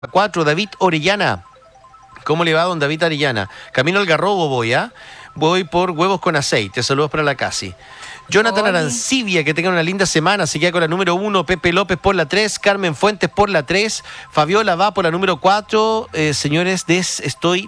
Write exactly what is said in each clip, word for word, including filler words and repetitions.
cuatro, David Orellana. ¿Cómo le va, don David Orellana? Camino al Garrobo voy, ¿ah? Voy por huevos con aceite. Saludos para la Casi. Jonathan Oli. Arancibia, que tengan una linda semana. Se queda con la número uno. Pepe López por la tres. Carmen Fuentes por la tres. Fabiola va por la número cuatro. Eh, señores, des, estoy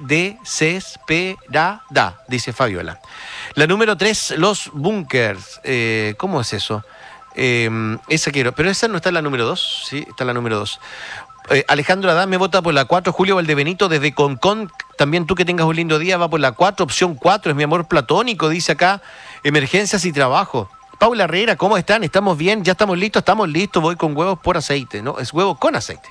desesperada, dice Fabiola. La número tres, Los Bunkers. Eh, ¿Cómo es eso? Eh, esa quiero. Pero esa no está en la número dos. Sí, está en la número dos. Eh, Alejandro Adán me vota por la cuatro. Julio Valdebenito desde Concón. También tú, que tengas un lindo día, va por la cuatro. Opción cuatro es mi amor platónico, dice acá. Emergencias y trabajo. Paula Herrera, ¿cómo están? ¿Estamos bien? ¿Ya estamos listos? Estamos listos. Voy con huevos por aceite, ¿no? Es huevo con aceite.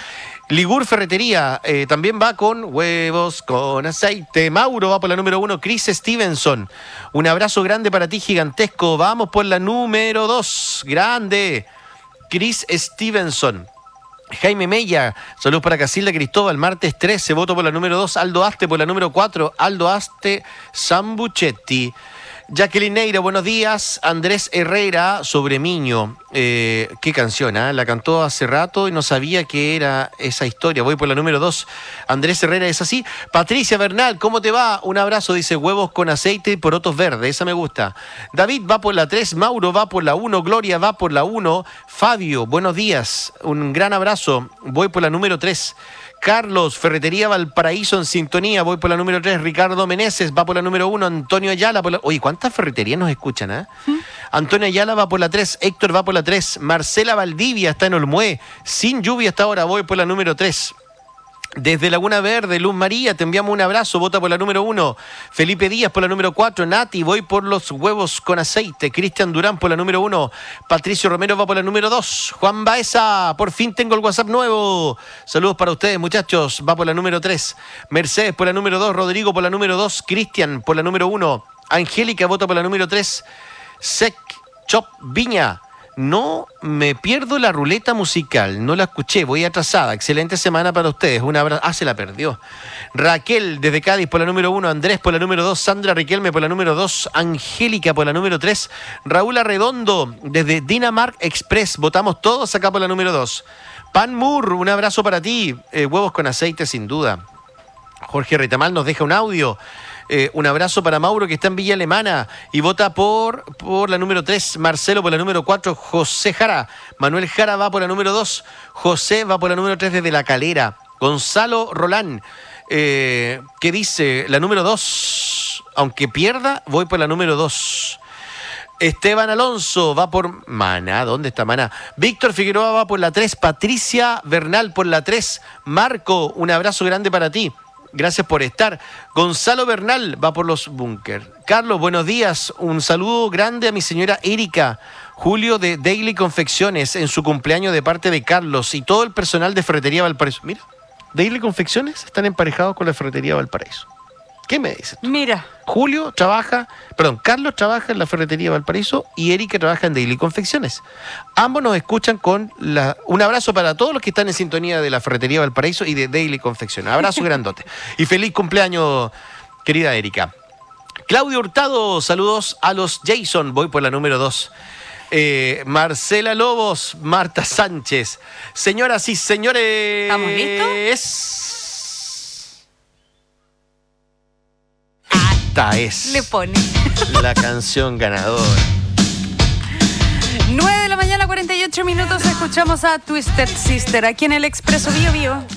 Ligur Ferretería eh, también va con huevos con aceite. Mauro va por la número uno. Chris Stevenson, un abrazo grande para ti, gigantesco. Vamos por la número dos. Grande. Chris Stevenson. Jaime Mella, saludos para Casilda Cristóbal, martes trece, voto por la número dos, Aldo Aste por la número cuatro, Aldo Aste Sambuchetti. Jacqueline Neira, buenos días. Andrés Herrera, sobre Miño. Eh, qué canción, ¿eh? La cantó hace rato y no sabía que era esa historia. Voy por la número dos. Andrés Herrera es así. Patricia Bernal, ¿cómo te va? Un abrazo, dice huevos con aceite y porotos verdes. Esa me gusta. David va por la tres. Mauro va por la uno. Gloria va por la uno. Fabio, buenos días. Un gran abrazo. Voy por la número tres. Carlos, Ferretería Valparaíso en sintonía, voy por la número tres. Ricardo Meneses va por la número uno. Antonio Ayala por la... Oye, ¿cuántas ferreterías nos escuchan, eh? ¿Mm? Antonio Ayala va por la tres. Héctor va por la tres. Marcela Valdivia está en Olmué. Sin lluvia hasta ahora, voy por la número tres. Desde Laguna Verde, Luz María, te enviamos un abrazo, vota por la número uno. Felipe Díaz por la número cuatro. Nati, voy por los huevos con aceite. Cristian Durán por la número uno. Patricio Romero va por la número dos. Juan Baeza, por fin tengo el WhatsApp nuevo. Saludos para ustedes, muchachos. Va por la número tres. Mercedes por la número dos. Rodrigo por la número dos. Cristian por la número uno. Angélica vota por la número tres. Sec Chop Viña. No me pierdo la ruleta musical, no la escuché, voy atrasada. Excelente semana para ustedes. Un abrazo. Ah, se la perdió. Raquel desde Cádiz por la número uno, Andrés por la número dos, Sandra Riquelme por la número dos, Angélica por la número tres, Raúl Arredondo desde Dinamark Express. Votamos todos acá por la número dos. Pan Moore, un abrazo para ti. Eh, huevos con aceite, sin duda. Jorge Retamal nos deja un audio. Eh, un abrazo para Mauro, que está en Villa Alemana y vota por, por la número tres, Marcelo por la número cuatro, José Jara, Manuel Jara va por la número dos, José va por la número tres desde La Calera, Gonzalo Rolán, eh, que dice la número dos, aunque pierda, voy por la número dos. Esteban Alonso va por Maná, ¿dónde está Maná? Víctor Figueroa va por la tres, Patricia Bernal por la tres, Marco, un abrazo grande para ti. Gracias por estar. Gonzalo Bernal va por los Bunkers. Carlos, buenos días. Un saludo grande a mi señora Erika. Julio de Daily Confecciones en su cumpleaños de parte de Carlos y todo el personal de Ferretería Valparaíso. Mira, Daily Confecciones están emparejados con la Ferretería Valparaíso. ¿Qué me dices tú? Mira. Julio trabaja, perdón, Carlos trabaja en la Ferretería Valparaíso y Erika trabaja en Daily Confecciones. Ambos nos escuchan con la... Un abrazo para todos los que están en sintonía de la Ferretería Valparaíso y de Daily Confecciones. Abrazo grandote. Y feliz cumpleaños, querida Erika. Claudio Hurtado, saludos a los Jason. Voy por la número dos. Eh, Marcela Lobos, Marta Sánchez. Señoras y señores. ¿Estamos listos? Esta es Le pone la canción ganadora. nueve de la mañana, cuarenta y ocho minutos. Escuchamos a Twisted Sister aquí en el Expreso Bio Bio.